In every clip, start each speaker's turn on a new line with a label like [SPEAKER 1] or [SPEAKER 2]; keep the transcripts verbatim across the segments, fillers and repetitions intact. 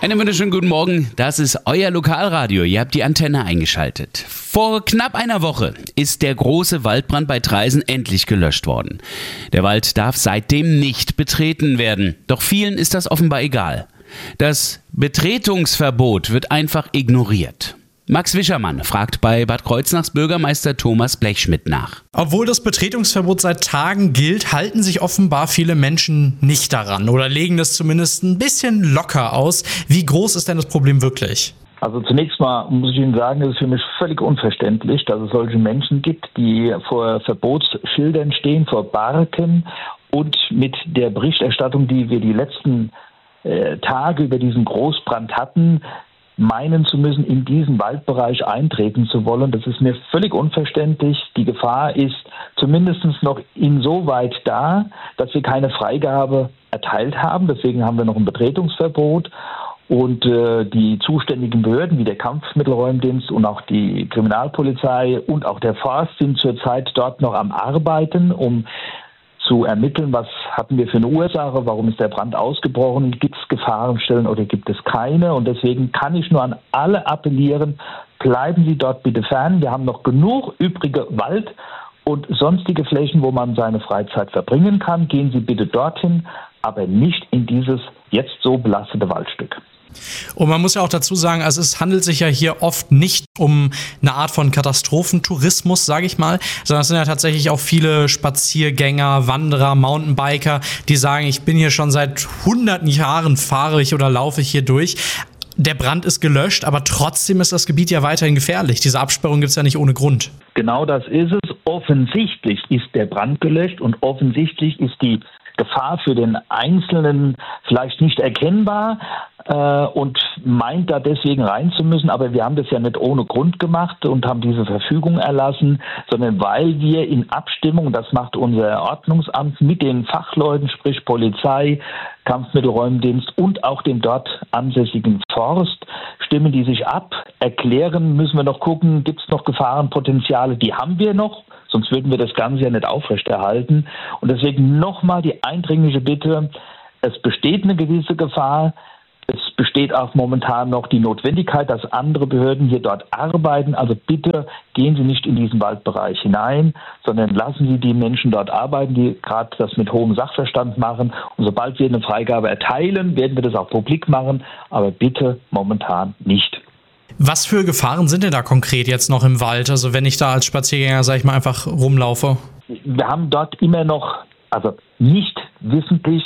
[SPEAKER 1] Einen wunderschönen guten Morgen, das ist euer Lokalradio, ihr habt die Antenne eingeschaltet. Vor knapp einer Woche ist der große Waldbrand bei Traisen endlich gelöscht worden. Der Wald darf seitdem nicht betreten werden, doch vielen ist das offenbar egal. Das Betretungsverbot wird einfach ignoriert. Max Wischermann fragt bei Bad Kreuznachs Bürgermeister Thomas Blechschmidt nach.
[SPEAKER 2] Obwohl das Betretungsverbot seit Tagen gilt, halten sich offenbar viele Menschen nicht daran oder legen das zumindest ein bisschen locker aus. Wie groß ist denn das Problem wirklich?
[SPEAKER 3] Also zunächst mal muss ich Ihnen sagen, es ist für mich völlig unverständlich, dass es solche Menschen gibt, die vor Verbotsschildern stehen, vor Barken und mit der Berichterstattung, die wir die letzten äh, Tage über diesen Großbrand hatten, meinen zu müssen, in diesen Waldbereich eintreten zu wollen. Das ist mir völlig unverständlich. Die Gefahr ist zumindest noch insoweit da, dass wir keine Freigabe erteilt haben. Deswegen haben wir noch ein Betretungsverbot. Und äh, die zuständigen Behörden wie der Kampfmittelräumdienst und auch die Kriminalpolizei und auch der Forst sind zurzeit dort noch am Arbeiten, um zu ermitteln, was hatten wir für eine Ursache, warum ist der Brand ausgebrochen, gibt es Gefahrenstellen oder gibt es keine. Und deswegen kann ich nur an alle appellieren, bleiben Sie dort bitte fern. Wir haben noch genug übrige Wald und sonstige Flächen, wo man seine Freizeit verbringen kann. Gehen Sie bitte dorthin, aber nicht in dieses jetzt so belastete Waldstück.
[SPEAKER 2] Und man muss ja auch dazu sagen, also es handelt sich ja hier oft nicht um eine Art von Katastrophentourismus, sage ich mal, sondern es sind ja tatsächlich auch viele Spaziergänger, Wanderer, Mountainbiker, die sagen, ich bin hier schon seit hunderten Jahren, fahre ich oder laufe ich hier durch. Der Brand ist gelöscht, aber trotzdem ist das Gebiet ja weiterhin gefährlich. Diese Absperrung gibt es ja nicht ohne Grund.
[SPEAKER 3] Genau das ist es. Offensichtlich ist der Brand gelöscht und offensichtlich ist die Gefahr für den Einzelnen vielleicht nicht erkennbar äh, und meint da deswegen rein zu müssen. Aber wir haben das ja nicht ohne Grund gemacht und haben diese Verfügung erlassen, sondern weil wir in Abstimmung, das macht unser Ordnungsamt mit den Fachleuten, sprich Polizei, Kampfmittelräumdienst und auch dem dort ansässigen Forst, stimmen die sich ab, erklären, müssen wir noch gucken, gibt es noch Gefahrenpotenziale, die haben wir noch. Sonst würden wir das Ganze ja nicht aufrechterhalten. Und deswegen nochmal die eindringliche Bitte, es besteht eine gewisse Gefahr. Es besteht auch momentan noch die Notwendigkeit, dass andere Behörden hier dort arbeiten. Also bitte gehen Sie nicht in diesen Waldbereich hinein, sondern lassen Sie die Menschen dort arbeiten, die gerade das mit hohem Sachverstand machen. Und sobald wir eine Freigabe erteilen, werden wir das auch publik machen. Aber bitte momentan nicht.
[SPEAKER 2] Was für Gefahren sind denn da konkret jetzt noch im Wald? Also wenn ich da als Spaziergänger, sag ich mal, einfach rumlaufe.
[SPEAKER 3] Wir haben dort immer noch, also nicht wissentlich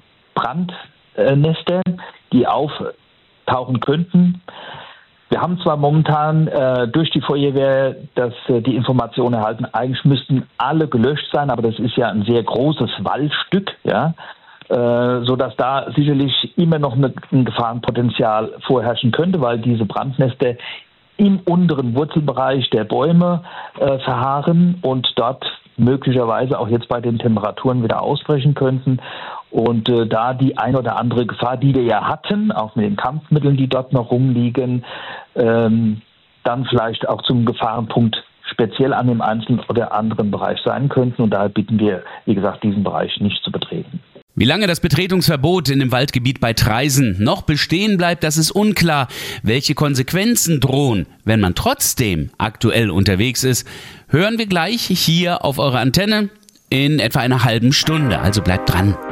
[SPEAKER 3] Brandnester, die auftauchen könnten. Wir haben zwar momentan äh, durch die Feuerwehr das, äh, die Information erhalten, eigentlich müssten alle gelöscht sein, aber das ist ja ein sehr großes Waldstück, ja. Äh, sodass da sicherlich immer noch eine, ein Gefahrenpotenzial vorherrschen könnte, weil diese Brandnester im unteren Wurzelbereich der Bäume äh, verharren und dort möglicherweise auch jetzt bei den Temperaturen wieder ausbrechen könnten. Und äh, da die ein oder andere Gefahr, die wir ja hatten, auch mit den Kampfmitteln, die dort noch rumliegen, ähm, dann vielleicht auch zum Gefahrenpunkt speziell an dem einzelnen oder anderen Bereich sein könnten. Und daher bitten wir, wie gesagt, diesen Bereich nicht zu betreten.
[SPEAKER 1] Wie lange das Betretungsverbot in dem Waldgebiet bei Traisen noch bestehen bleibt, das ist unklar. Welche Konsequenzen drohen, wenn man trotzdem aktuell unterwegs ist, hören wir gleich hier auf eurer Antenne in etwa einer halben Stunde. Also bleibt dran.